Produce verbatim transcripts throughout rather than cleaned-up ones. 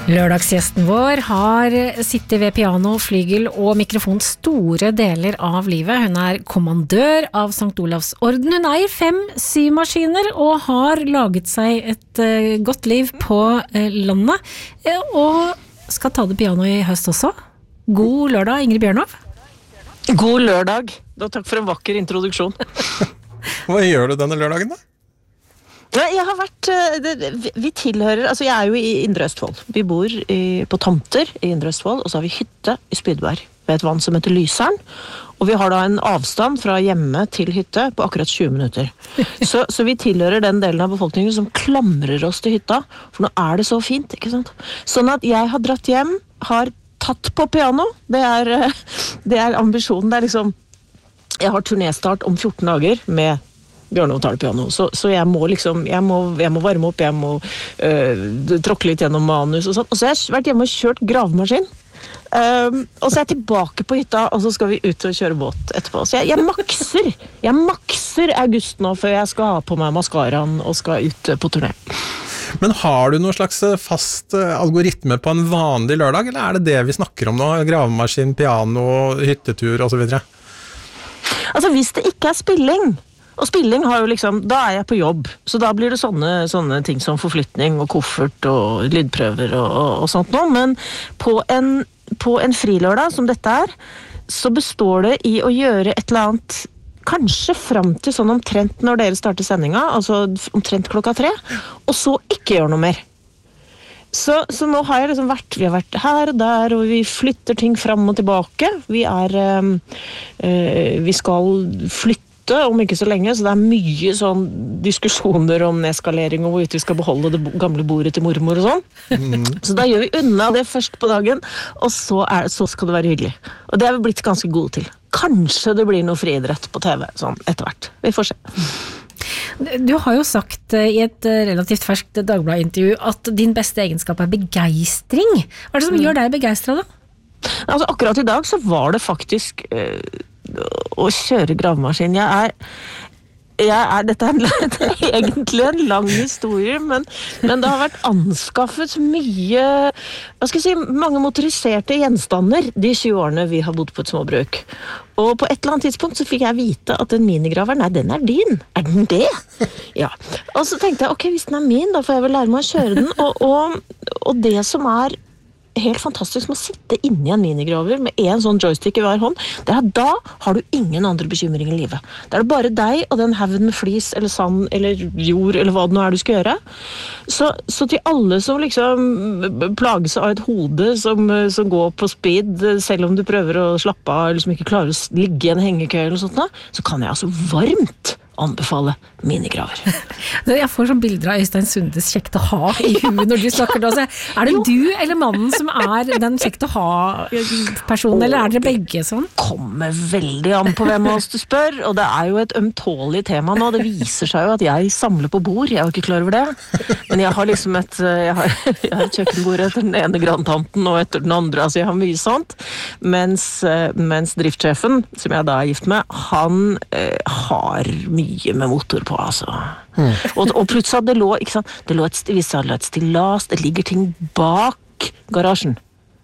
Lørdagsgjesten vår har sittet ved piano, flygel og mikrofon store deler av livet. Hun er kommandør av Sankt Olavs orden. Hun eier fem symaskiner og har laget seg et uh, godt liv på uh, landet. Uh, og skal ta det piano i høst også. God lørdag, Ingrid Bjørnov. God lørdag. Da, takk for en vakker introduksjon. Hva gjør du denne lørdagen da? Jeg har vært, vi tilhører, altså jeg er jo i Indre Østfold. Vi bor i, på Tomter i Indre Østfold, og så har vi hytte i Spydberg ved et vann som heter Lyseren. Og vi har da en avstand fra hjemme til hytte på akkurat tjue minutter. Så, så vi tilhører den delen av befolkningen som klamrer oss til hytta, for nå er det så fint, ikke sant? Sånn at jeg har dratt hjem, har tatt på piano, det er, det er ambisjonen, det er liksom, jeg har turnéstart om fjorten dager med Bjørnov tar det piano, så, så jeg må liksom, jeg må, jeg må varme opp, jeg må øh, tråkke litt gjennom manus og sånt, og så har jeg vært hjemme og kjørt gravemaskin, um, og så er jeg tilbake på hytta, og så skal vi ut og kjøre båt etterpå, så jeg, jeg makser, jeg makser august nå, før jeg skal ha på meg maskaraen og skal ut på turné. Men har du noen slags fast algoritme på en vanlig lørdag, eller er det det vi snakker om nå? Gravemaskin, piano, hyttetur og så videre? Altså hvis det ikke er spilling, og spilling har jo liksom, da er jeg på jobb, så da blir det sånne, sånne ting som forflytning og koffert og lydprøver og, og, og sånt noe, men på en, på en frilørdag som dette er, så består det i å gjøre et eller annet, kanskje frem til sånn omtrent når dere starter sendinga, altså omtrent klokka tre, og så ikke gjøre noe mer. Så, så nå har jeg liksom vært, vi har vært her og der, og vi flytter ting frem og tilbake. Vi er, øh, øh, vi skal flytte om ikke så lenge, så det er mye sånn diskusjoner om nedskalering og hvorvidt vi skal beholde det gamle bordet til mormor og sånn. Mm. Så da gjør vi unna det først på dagen, og så, er, så skal det være hyggelig. Og det er vi blitt ganske gode til. Kanskje det blir noe friidrett på T V, sånn etter hvert. Vi får se. Du har jo sagt i et relativt ferskt Dagbladet-intervju at din beste egenskap er begeistring. Hva er det som mm. gjør deg begeistret da? Altså akkurat i dag så var det faktisk øh, å kjøre gravemaskin. Jeg er, jeg er dette er, en, det er egentlig en lang historie, men, men det har vært anskaffet mye, hva skal jeg si, mange motoriserte gjenstander de tjue årene vi har bodd på et småbruk. Og på et eller annet tidspunkt så fikk jeg vite at den minigraver, nei, den er din. Er den det? Ja. Og så tenkte jeg, ok, hvis den er min, da får jeg vel lære meg å kjøre den. Og, og, og det som er helt fantastisk med å sitte inne i en minigraver med en sånn joystick i hver hånd, det er da har du ingen andre bekymringer i livet. Da er det bare deg og den haugen med flis eller sand eller jord eller hva det nå er du skal gjøre. Så, så til alle som liksom plages av et hode som, som går på speed, selv om du prøver å slappe av eller som ikke klarer å ligge i en hengekøy eller sånt, så kan jeg altså varmt anbefale minigraver. Jeg får sånn bilder av Øystein Sundes kjekt å ha i huet når du snakker da. Er det du eller mannen som er den kjekt å ha personen, eller er dere begge sånn? Kommer veldig an på hvem av oss du spør, og det er jo et ømtålig tema nå. Det viser seg jo at jeg samler på bord, jeg er jo ikke klar over det. Men jeg har liksom et, jeg har, jeg har et kjøkkenbord etter den ene grandtanten og etter den andre, altså jeg har mye sånt. Mens, mens driftssjefen, som jeg da er gift med, han eh, har mye mye med motor på, altså. Mm. Og, og plutselig det lå, ikke sant, det lå et, hvis det lå et stillas, det ligger ting bak garasjen,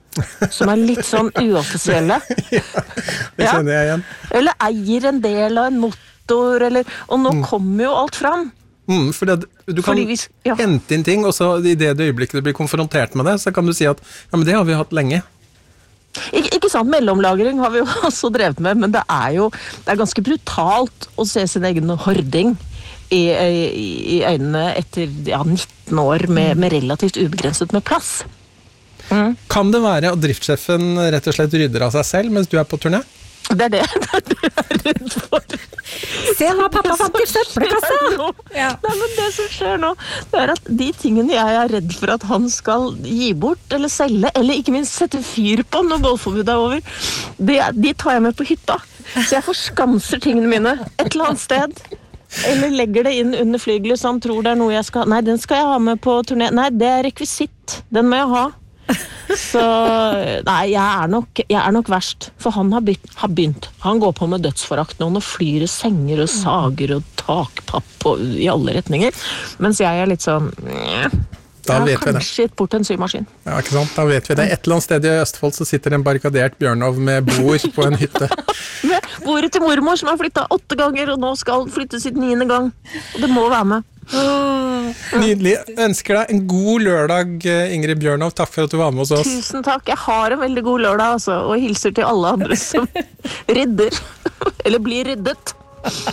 som er litt sånn uoffisielle. Ja, det kjenner jeg igjen. Ja. Eller eier en del av en motor, eller, og nå mm. kommer jo alt fram. Mm, fordi du kan fordi vi, ja. hente inn ting, og så i det øyeblikket du blir konfrontert med det, så kan du si at, ja, men det har vi hatt lenge. Ik- ikke sant, mellomlagring har vi jo også drevet med, men det er jo det er ganske brutalt å se sin egen hording i, i, i øynene etter ja, nitten år med, med relativt ubegrenset med plass. Mm. Kan det være at driftssjefen rett og slett rydder av seg selv mens du er på turné? Det er det, det er det jeg er redd for. Se hva pappa fant i søppelkassa! Ja. Nei, men det som skjer nå, det er at de tingene jeg er redd for at han skal gi bort, eller selge, eller ikke minst sette fyr på når bålforbudet er over, de, de tar jeg med på hytta. Så jeg forskanser tingene mine et eller annet sted, eller legger det inn under flygelet, så han tror det er noe jeg skal, nei, den skal jeg ha med på turné, nei, det er rekvisitt, den må jeg ha. Så nei, jeg er nok jeg er nok verst, for han har begynt, har begynt. Han går på med dødsforakt nå og flyr senger og sager og takpapp og, i alle retninger, mens jeg er litt sånn Da Jeg vet har vi det. kanskje gitt bort en symaskin. Ja, ikke sant? Da vet vi det. Et eller annet sted i Østfold så sitter en barrikadert Bjørnov med bord på en hytte. Med bordet til mormor som har flytta åtte ganger, og nå skal flytte sitt niende gang. Og det må være med. Nydelig. Ønsker deg en god lørdag, Ingrid Bjørnov. Takk for at du var med hos oss. Tusen takk. Jeg har en veldig god lørdag, altså, og hilser til alle andre som redder. Eller blir reddet.